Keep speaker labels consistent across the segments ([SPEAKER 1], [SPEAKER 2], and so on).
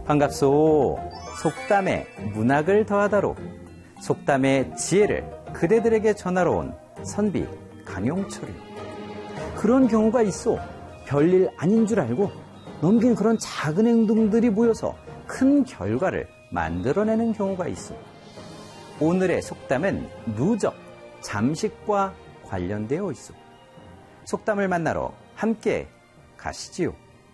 [SPEAKER 1] 반갑소. 속담에 문학을 더하다로 속담의 지혜를 그대들에게 전하러 온 선비 강용철이요. 그런 경우가 있어. 별일 아닌 줄 알고 넘긴 그런 작은 행동들이 모여서 큰 결과를 만들어내는 경우가 있어. 오늘의 속담은 누적, 잠식과 관련되어 있어. 속담을 만나러 함께 가시지요.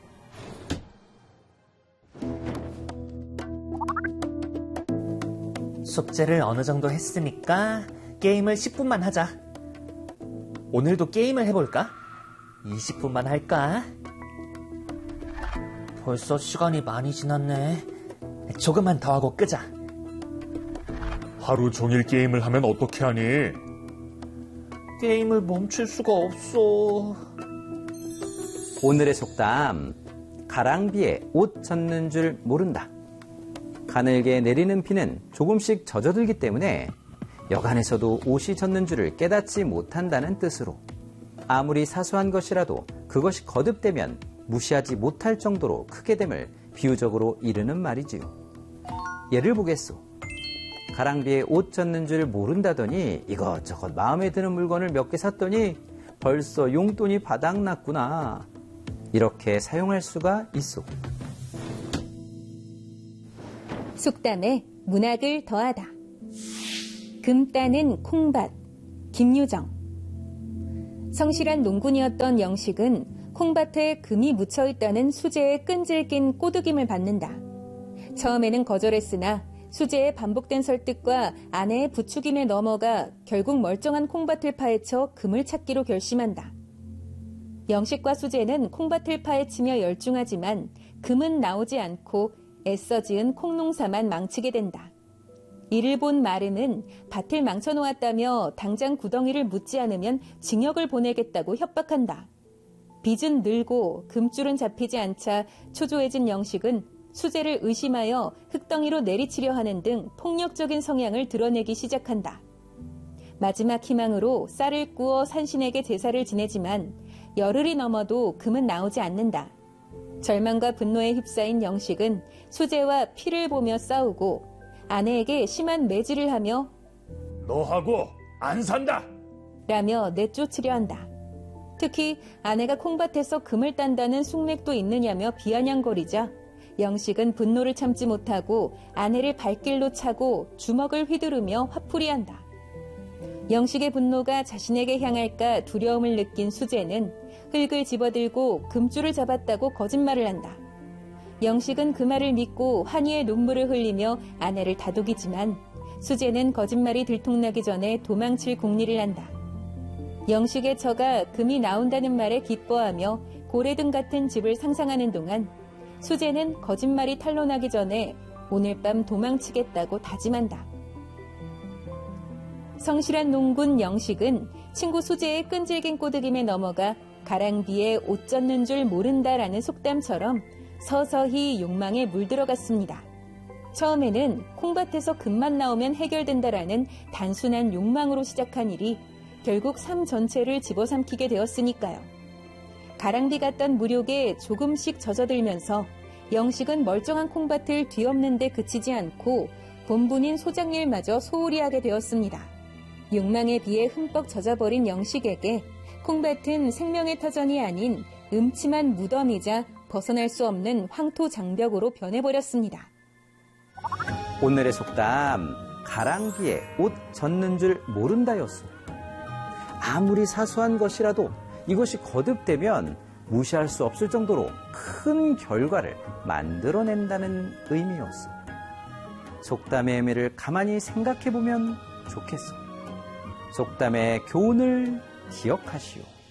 [SPEAKER 2] 숙제를 어느 정도 했으니까 게임을 10분만 하자. 오늘도 게임을 해볼까? 20분만 할까? 벌써 시간이 많이 지났네. 조금만 더 하고 끄자.
[SPEAKER 3] 하루 종일 게임을 하면 어떻게 하니?
[SPEAKER 2] 게임을 멈출 수가 없어.
[SPEAKER 1] 오늘의 속담, 가랑비에 옷 젖는 줄 모른다. 가늘게 내리는 비는 조금씩 젖어들기 때문에 여간에서도 옷이 젖는 줄을 깨닫지 못한다는 뜻으로 아무리 사소한 것이라도 그것이 거듭되면 무시하지 못할 정도로 크게 됨을 비유적으로 이르는 말이지요. 예를 보겠소. 가랑비에 옷 젖는 줄 모른다더니 이것저것 마음에 드는 물건을 몇 개 샀더니 벌써 용돈이 바닥났구나. 이렇게 사용할 수가 있소.
[SPEAKER 4] 속담에 문학을 더하다. 금 따는 콩밭, 김유정. 성실한 농군이었던 영식은 콩밭에 금이 묻혀있다는 수재의 끈질긴 꼬드김을 받는다. 처음에는 거절했으나 수재의 반복된 설득과 아내의 부추김에 넘어가 결국 멀쩡한 콩밭을 파헤쳐 금을 찾기로 결심한다. 영식과 수재는 콩밭을 파헤치며 열중하지만 금은 나오지 않고 애써 지은 콩농사만 망치게 된다. 이를 본 마름은 밭을 망쳐놓았다며 당장 구덩이를 묻지 않으면 징역을 보내겠다고 협박한다. 빚은 늘고 금줄은 잡히지 않자 초조해진 영식은 수재를 의심하여 흙덩이로 내리치려 하는 등 폭력적인 성향을 드러내기 시작한다. 마지막 희망으로 쌀을 구워 산신에게 제사를 지내지만 열흘이 넘어도 금은 나오지 않는다. 절망과 분노에 휩싸인 영식은 수재와 피를 보며 싸우고 아내에게 심한 매질을 하며
[SPEAKER 3] 너하고 안 산다!
[SPEAKER 4] 라며 내쫓으려 한다. 특히 아내가 콩밭에서 금을 딴다는 숙맥도 있느냐며 비아냥거리자 영식은 분노를 참지 못하고 아내를 발길로 차고 주먹을 휘두르며 화풀이한다. 영식의 분노가 자신에게 향할까 두려움을 느낀 수재는 흙을 집어들고 금줄을 잡았다고 거짓말을 한다. 영식은 그 말을 믿고 환희의 눈물을 흘리며 아내를 다독이지만 수재는 거짓말이 들통나기 전에 도망칠 궁리를 한다. 영식의 처가 금이 나온다는 말에 기뻐하며 고래등 같은 집을 상상하는 동안 수재는 거짓말이 탄로나기 전에 오늘 밤 도망치겠다고 다짐한다. 성실한 농군 영식은 친구 수재의 끈질긴 꼬드김에 넘어가 가랑비에 옷 젖는 줄 모른다라는 속담처럼 서서히 욕망에 물들어갔습니다. 처음에는 콩밭에서 금만 나오면 해결된다라는 단순한 욕망으로 시작한 일이 결국 삶 전체를 집어삼키게 되었으니까요. 가랑비 같던 무력에 조금씩 젖어들면서 영식은 멀쩡한 콩밭을 뒤엎는 데 그치지 않고 본분인 소작일마저 소홀히 하게 되었습니다. 욕망에 비해 흠뻑 젖어버린 영식에게 콩밭은 생명의 터전이 아닌 음침한 무덤이자 벗어날 수 없는 황토 장벽으로 변해버렸습니다.
[SPEAKER 1] 오늘의 속담, 가랑비에 옷 젖는 줄 모른다였소. 아무리 사소한 것이라도 이것이 거듭되면 무시할 수 없을 정도로 큰 결과를 만들어낸다는 의미였소. 속담의 의미를 가만히 생각해보면 좋겠소. 속담의 교훈을 기억하시오.